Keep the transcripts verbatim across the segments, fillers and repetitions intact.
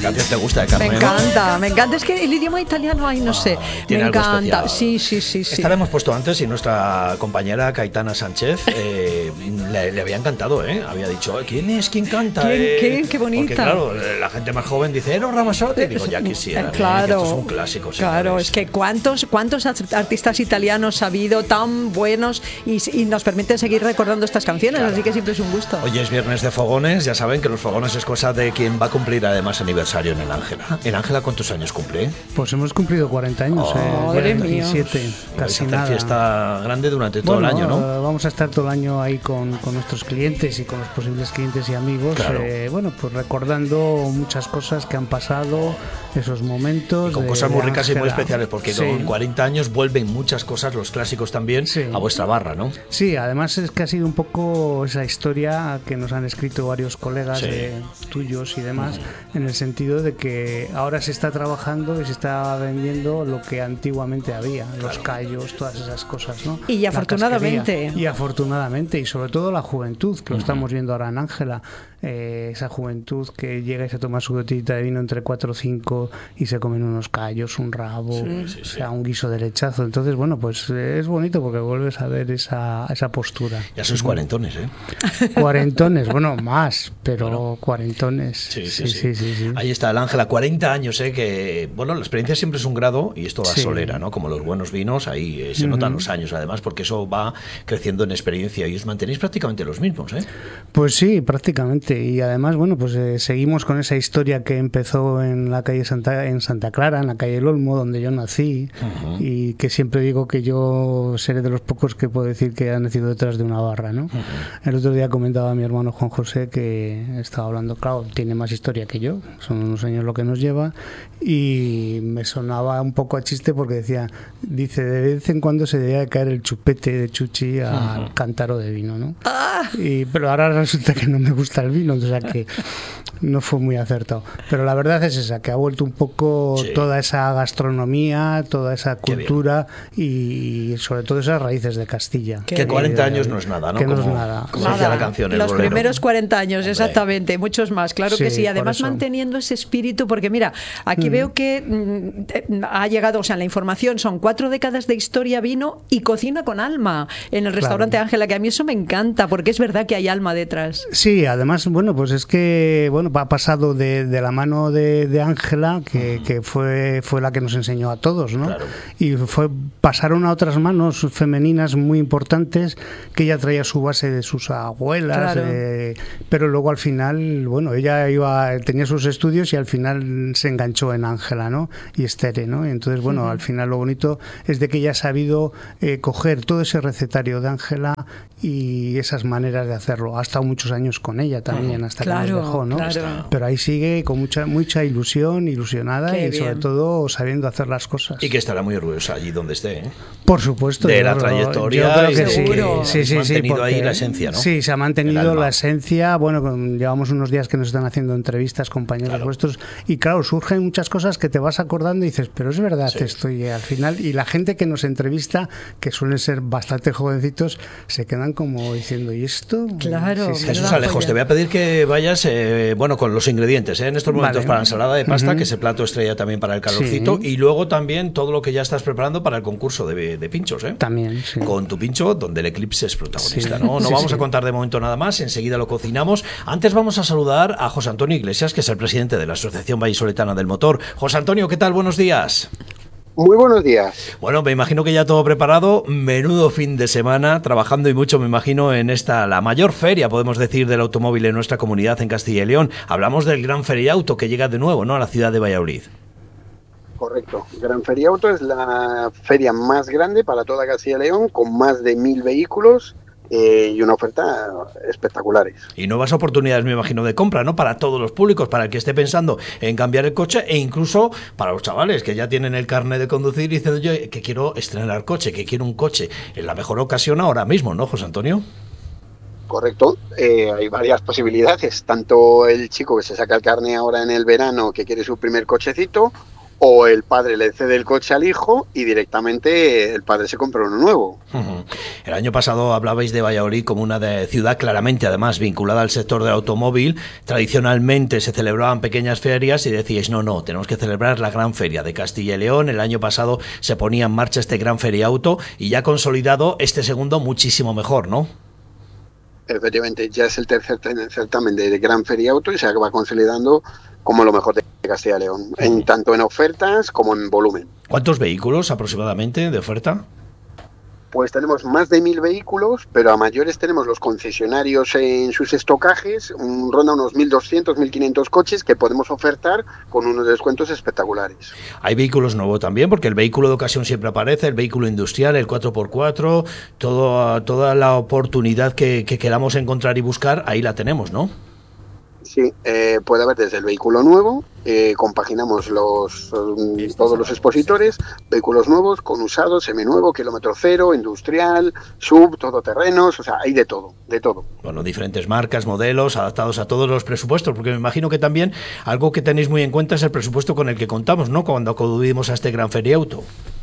canción te gusta, de Carmen. Me encanta, me encanta. Es que el idioma italiano, ay, no sé, Tiene me algo encanta. especial. Sí, sí, sí, sí. Esta la hemos puesto antes y nuestra compañera Caetana Sánchez eh, le, le había encantado, ¿eh? Había dicho, ¿quién es? ¿Quién canta? ¿Quién, eh? quién? Qué bonita. Porque claro, la gente más joven dice, ¿Eros Ramazzotti? Y digo, ya quisiera. Claro, eh, que esto es un clásico. claro, señores. es que cuántos, cuántos artistas italianos ha habido tan buenos y, y nos permiten seguir recordando estas canciones, Claro. así que siempre es un gusto. Hoy es viernes de fogones, ya saben que los fogones es cosa de quien va a cumplir además aniversario en el Ángela. ¿El Ángela cuántos años cumple? Pues hemos cumplido cuarenta años, Oh, eh, madre mía. veintisiete, Vais casi a hacer nada. fiesta grande durante todo Bueno, el año, ¿no? eh, vamos a estar todo el año ahí con, con nuestros clientes y con los posibles clientes y amigos, Claro. eh, bueno, pues recordando muchas cosas que han pasado, esos momentos. Y con de- cosas muy de ricas y muy Ángela. especiales, porque Sí. con cuarenta años vuelven muchas cosas, los clásicos también, Sí. a vuestra barra, ¿no? Sí, además es que ha sido un poco esa historia que nos han escrito varios colegas Sí. de, tuyos y demás, en el sentido de que ahora se está trabajando y se está vendiendo lo que antiguamente había, los callos, todas esas cosas, ¿no? Y La afortunadamente. casquería. Y afortunadamente, y sobre todo la juventud, que lo estamos viendo ahora en Ángela, eh, esa juventud que llega y se toma su botellita de vino entre cuatro o cinco y se comen unos callos, un rabo, Sí, sí, o sí. sea, un guiso derechazo. Entonces, bueno, pues eh, es bonito porque vuelves a ver esa, esa postura. Ya sois cuarentones, ¿eh? Cuarentones, bueno, más, pero Bueno. cuarentones. Sí, sí, sí. sí. Ahí está el Ángela, cuarenta años, ¿eh? Que, bueno, la experiencia siempre es un grado y esto da Sí. solera, ¿no? Como los buenos vinos, ahí eh, se notan los años, además, porque eso va creciendo en experiencia y os mantenéis prácticamente los mismos, ¿eh? Pues sí, prácticamente. Y además, bueno, pues eh, seguimos con esa historia que empezó en la calle Santa, en Santa Clara, en la calle El Olmo, donde yo nací, Ujú. y que siempre digo que yo seré de los pocos que puedo decir que han nacido detrás de una barra, ¿no? El otro día comentaba a mi hermano Juan José que estaba hablando, claro, tiene más historia que yo, son unos años lo que nos lleva, y me sonaba un poco a chiste porque decía, dice, de vez en cuando se debía de caer el chupete de Chuchi al cántaro de vino, ¿no? Y, pero ahora resulta que no me gusta el vino, o sea que no fue muy acertado. Pero la verdad es esa, que ha vuelto un poco Sí. toda esa gastronomía, toda esa Qué bien. cultura y sobre todo esas raíces de Castilla. Qué Que bien. cuarenta años no es nada, ¿no? Que no como es nada. como Nada, decía la canción, el los bolero. primeros cuarenta años, Hombre. exactamente, muchos más, claro que Sí, sí. por Además, eso. manteniendo ese espíritu, porque mira, aquí veo que mm, eh, ha llegado, o sea, la información son cuatro décadas de historia, vino y cocina con alma en el restaurante Ángela, que a mí eso me encanta, porque es verdad que hay alma detrás. Sí, además, bueno, pues es que bueno, ha pasado de, de la mano de de Ángela, que, que fue, fue la que nos enseñó a todos, ¿no? Claro. Y fue pasaron a otras manos femeninas muy importantes, que ella traía su base de sus abuelas, Claro. eh, pero luego al final, bueno, ella iba tenía sus estudios y al final se enganchó en Ángela, ¿no? Y Estere, ¿no? Y entonces, bueno, al final lo bonito es de que ella ha sabido eh, coger todo ese recetario de Ángela y esas maneras de hacerlo. Ha estado muchos años con ella también, hasta Claro, que nos dejó, ¿no? claro. Pero ahí sigue con mucha mucha ilusión, ilusionada Qué y sobre bien. todo sabiendo hacer las cosas. Y que estará muy orgullosa allí donde esté, ¿eh? Por supuesto. De yo la creo- trayectoria yo creo y que de- sí. Seguro. Sí, sí, sí, mantenido ahí porque- la esencia, ¿no? Sí, se ha El mantenido alma. la esencia. Bueno, con- llevamos unos días que nos están haciendo entrevistas compañeros Claro. vuestros y claro, surgen muchas cosas que te vas acordando y dices, pero es verdad Sí. esto y al final y la gente que nos entrevista, que suelen ser bastante jovencitos, se quedan como diciendo, ¿y esto? Claro, Sí, sí. Jesús Menuda Alejos, joya. te voy a pedir que vayas, eh, bueno, con los ingredientes, ¿eh? En estos momentos Vale. para la ensalada de pasta, Ujú. que es el plato estrella también para el calorcito, Sí. y luego también todo lo que ya estás preparando para el concurso de, de pinchos, ¿eh? También, sí. Con tu pincho, donde el eclipse es protagonista, Sí. ¿no? No Sí, vamos sí. a contar de momento nada más, enseguida lo cocinamos. Antes vamos a saludar a José Antonio Iglesias, que es el presidente de la Asociación Vallisoletana del Motor. José Antonio, ¿qué tal? Buenos días. Muy buenos días. Bueno, me imagino que ya todo preparado, menudo fin de semana, trabajando y mucho, me imagino, en esta, la mayor feria, podemos decir, del automóvil en nuestra comunidad en Castilla y León. Hablamos del Gran Feriauto, que llega de nuevo, ¿no?, a la ciudad de Valladolid. Correcto. Gran Feriauto es la feria más grande para toda Castilla y León, con más de mil vehículos eh, y una oferta espectaculares. Y nuevas oportunidades, me imagino, de compra, ¿no?, para todos los públicos, para el que esté pensando en cambiar el coche e incluso para los chavales que ya tienen el carnet de conducir y dicen, yo que quiero estrenar coche, que quiero un coche. En la mejor ocasión ahora mismo, ¿no, José Antonio? Correcto. Eh, hay varias posibilidades. Tanto el chico que se saca el carnet ahora en el verano, que quiere su primer cochecito, o el padre le cede el coche al hijo y directamente el padre se compra uno nuevo. Uh-huh. El año pasado hablabais de Valladolid como una de ciudad claramente, además, vinculada al sector del automóvil. Tradicionalmente se celebraban pequeñas ferias y decíais, no, no, tenemos que celebrar la gran feria de Castilla y León. El año pasado se ponía en marcha este Gran Feriauto y ya consolidado este segundo muchísimo mejor, ¿no? Efectivamente, ya es el tercer certamen de Gran Feriauto y se va consolidando como lo mejor de Castilla y León, en tanto en ofertas como en volumen. ¿Cuántos vehículos aproximadamente de oferta? Pues tenemos más de mil vehículos, pero a mayores tenemos los concesionarios en sus estocajes, un, ronda unos mil doscientos, mil quinientos coches que podemos ofertar con unos descuentos espectaculares. Hay vehículos nuevos también, porque el vehículo de ocasión siempre aparece, el vehículo industrial, el cuatro por cuatro, todo, toda la oportunidad que, que queramos encontrar y buscar, ahí la tenemos, ¿no? Sí, eh, puede haber desde el vehículo nuevo, eh, compaginamos los um, todos los expositores, vehículos nuevos con usados, seminuevo, kilómetro cero, industrial, sub, todoterrenos, o sea, hay de todo, de todo. Bueno, diferentes marcas, modelos, adaptados a todos los presupuestos, porque me imagino que también algo que tenéis muy en cuenta es el presupuesto con el que contamos, ¿no?, cuando acudimos a este Gran Feriauto.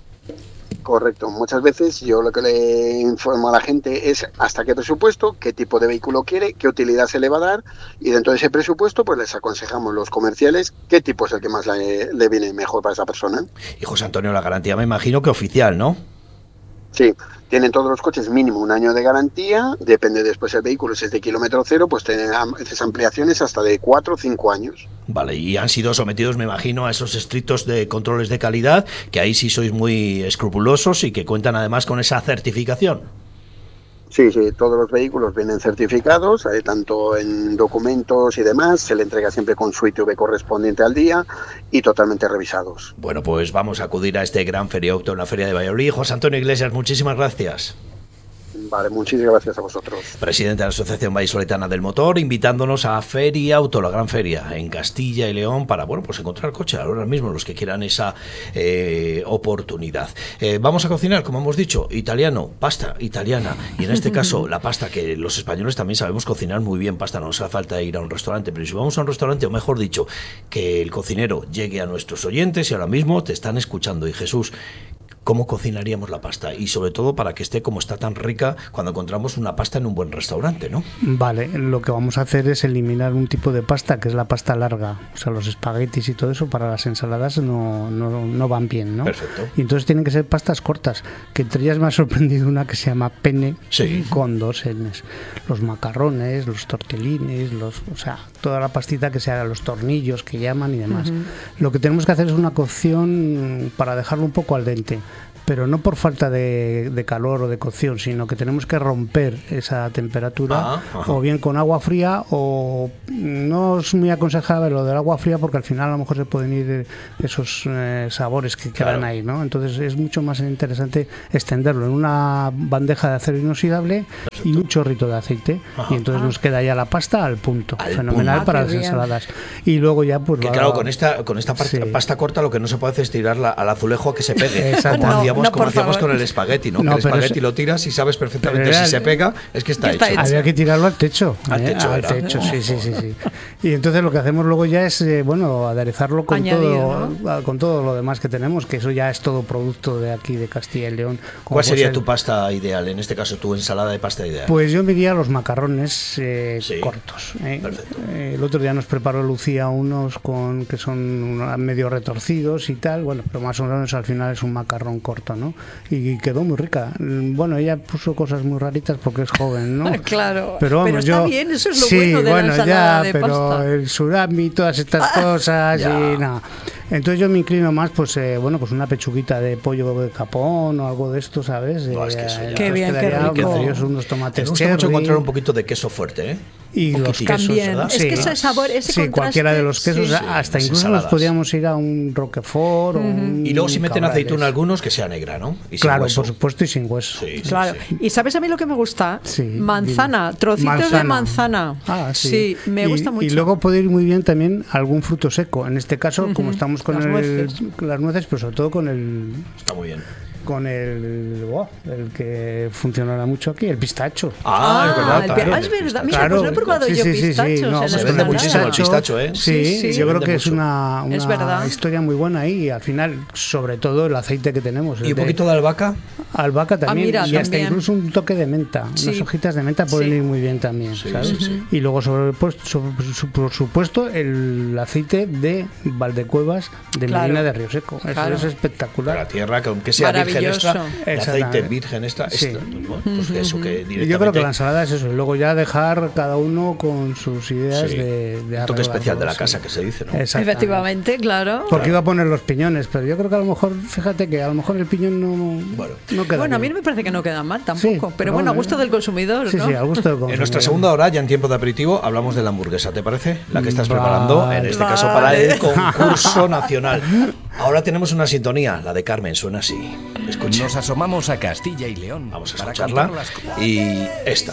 Correcto. Muchas veces yo lo que le informo a la gente es hasta qué presupuesto, qué tipo de vehículo quiere, qué utilidad se le va a dar y dentro de ese presupuesto pues les aconsejamos los comerciales qué tipo es el que más le, le viene mejor para esa persona. Y José Antonio, la garantía me imagino que oficial, ¿no? Sí, tienen todos los coches mínimo un año de garantía, depende después el vehículo, si es de kilómetro cero, pues tienen esas ampliaciones hasta de cuatro o cinco años. Vale, y han sido sometidos, me imagino, a esos estrictos de controles de calidad, que ahí sí sois muy escrupulosos y que cuentan además con esa certificación. Sí, sí, todos los vehículos vienen certificados, eh, tanto en documentos y demás, se le entrega siempre con su I T V correspondiente al día y totalmente revisados. Bueno, pues vamos a acudir a este Gran Feriauto en la Feria de Valladolid. José Antonio Iglesias, muchísimas gracias. Vale, muchísimas gracias a vosotros. Presidente de la Asociación Vallisoletana del Motor, invitándonos a Feriauto, la gran feria en Castilla y León, para, bueno, pues encontrar coche ahora mismo, los que quieran esa eh, oportunidad. Eh, vamos a cocinar, como hemos dicho, italiano, pasta italiana, y en este caso la pasta, que los españoles también sabemos cocinar muy bien pasta, no nos hace falta ir a un restaurante, pero si vamos a un restaurante, o mejor dicho, que el cocinero llegue a nuestros oyentes y ahora mismo te están escuchando. Y Jesús, ¿cómo cocinaríamos la pasta? Y sobre todo para que esté como está tan rica cuando encontramos una pasta en un buen restaurante, ¿no? Vale, lo que vamos a hacer es eliminar un tipo de pasta que es la pasta larga. O sea, los espaguetis y todo eso para las ensaladas no, no, no van bien, ¿no? Perfecto. Y entonces tienen que ser pastas cortas, que entre ellas me ha sorprendido una que se llama penne, sí, con dos N's. Los macarrones, los tortellines, los, o sea, toda la pastita que se haga, los tornillos que llaman y demás. Uh-huh. Lo que tenemos que hacer es una cocción para dejarlo un poco al dente, pero no por falta de, de calor o de cocción, sino que tenemos que romper esa temperatura, ah, o bien con agua fría, o no es muy aconsejable lo del agua fría porque al final a lo mejor se pueden ir esos eh, sabores que quedan claro. ahí, ¿no? Entonces es mucho más interesante extenderlo en una bandeja de acero inoxidable. Perfecto. Y un chorrito de aceite. Ajá. Y entonces ah. nos queda ya la pasta al punto. Al Fenomenal punto. Para ah, las bien. ensaladas. Y luego ya pues... Que va, claro, con esta con esta parte, sí. pasta corta lo que no se puede hacer es tirarla al azulejo a que se pegue. Exacto. Como no, hacíamos, no, como hacíamos con el espagueti, ¿no? no que el espagueti es... lo tiras y sabes perfectamente si se pega, es que está, está hecho. hecho. Había que tirarlo al techo. Al ¿eh? techo, al era. techo, sí, sí, sí, sí. Y entonces lo que hacemos luego ya es, eh, bueno, aderezarlo con Añadir, todo, ¿no? con todo lo demás que tenemos, que eso ya es todo producto de aquí, de Castilla y León. ¿Cuál sería ser... tu pasta ideal? En este caso, tu ensalada de pasta ideal. Pues yo me iría a los macarrones eh, sí. cortos. ¿eh? Perfecto. Eh, el otro día nos preparó Lucía unos con que son medio retorcidos y tal, bueno, pero más o menos al final es un macarrón corto, ¿no? Y quedó muy rica. Bueno, ella puso cosas muy raritas porque es joven, ¿no? Claro, pero, vamos, pero está yo, bien, eso es lo sí, bueno de bueno, la ensalada ya, de pero pasta. El surami, todas estas cosas ya. y nada. Entonces yo me inclino más, pues eh, bueno, pues una pechuguita de pollo de capón o algo de esto, ¿sabes? No, es que eso ya. Qué bien, qué rico. Unos tomates me gusta cherry. mucho encontrar un poquito de queso fuerte, ¿eh? Y los quesos, también. ¿verdad? Es sí, que ese sabor, ese sí, contraste, cualquiera de los quesos, sí, hasta sí, incluso ensaladas. nos podíamos ir a un Roquefort uh-huh. o un y luego si meten Cabrales. aceituna algunos, que sea negra, ¿no? Y claro, sin hueso. por supuesto, y sin hueso. Sí, claro. sí, sí. Y ¿sabes a mí lo que me gusta? Sí, manzana, dime. trocitos manzana. de manzana. Ah, sí. sí me y, gusta mucho. Y luego puede ir muy bien también algún fruto seco. En este caso, uh-huh. como estamos con las el, nueces. las nueces, pero sobre todo con el... Está muy bien. Con el, oh, el que funcionará mucho aquí, el pistacho. Ah, es verdad. el También. Ah, es verdad. Mira, claro, pues no he probado sí, yo sí, sí, pistachos. sí, no, en se la vende ensalada. muchísimo el pistacho, ¿eh? Sí, Sí, sí. yo creo que mucho. es una, una es verdad. historia muy buena ahí y al final, sobre todo el aceite que tenemos. ¿Y un poquito de albahaca? Albahaca también, mira, y hasta también. incluso un toque de menta. Sí. Unas hojitas de menta pueden Sí. ir muy bien también, Sí, ¿sabes? sí, sí. Y luego, sobre, pues, sobre- su- por supuesto, el aceite de Valdecuevas de Claro. Medina de Río Seco. Eso Claro. es De la espectacular. tierra, que aunque sea virgen extra, Maravilloso. el aceite Exactamente. virgen extra, Sí. extra, ¿no? Pues eso que Y yo creo que directamente- la ensalada es eso, y luego ya dejar cada uno con sus ideas Sí. de, de Un toque arreglarlo, especial de la sí. casa, que se dice, ¿no? Exactamente. Efectivamente, claro. Porque iba a poner los piñones, pero yo creo que a lo mejor, fíjate que a lo mejor el piñón no, Bueno. no queda Bueno, a mí bien. no me parece que no queda mal tampoco, Sí, pero pero bueno, a bueno, gusto eh. del consumidor, Sí, ¿no? sí, a gusto del En nuestra consumidor. segunda hora, ya en tiempo de aperitivo, hablamos de la hamburguesa, ¿te parece? La que estás Vale. preparando, en este caso para Vale. el concurso nacional. Ahora tenemos una sintonía, la de Carmen, suena así. Escucha, Nos asomamos a Castilla y León vamos a para escucharla. contar las cosas. Y esta.